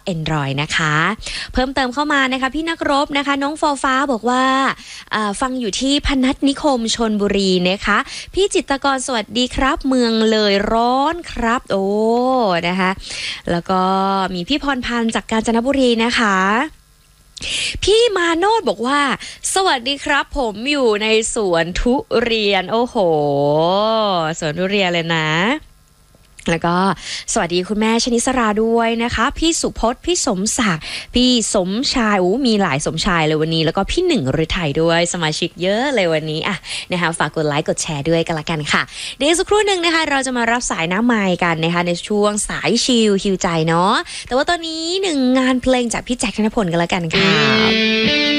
Android นะคะเพิ่มเติมเข้ามานะคะพี่นักรบนะคะน้องฟอฟ้าบอกว่าฟังอยู่ที่พนัสนิคมชลบุรีนะคะพี่จิตรกรสวัสดีครับเมืองเลยร้อนครับโอ้นะคะแล้วก็มีพี่พรพันธ์จากกาญจนบุรีนะคะพี่มาโนดบอกว่าสวัสดีครับผมอยู่ในสวนทุเรียนโอ้โหสวนทุเรียนเลยนะแล้วก็สวัสดีคุณแม่ชนิสราด้วยนะคะพี่สุพจน์พี่สมศักดิ์พี่สมชายมีหลายสมชายเลยวันนี้แล้วก็พี่หนึ่งฤทัยด้วยสมาชิกเยอะเลยวันนี้อ่ะนะคะฝากกดไลค์กดแชร์ด้วยกันละกันค่ะเดี๋ยวสักครู่หนึ่งนะคะเราจะมารับสายน้ำไมค์กันนะคะในช่วงสายชิลฮิวใจเนาะแต่ว่าตอนนี้หนึ่งงานเพลงจากพี่แจ็คธนพลกันละกันค่ะ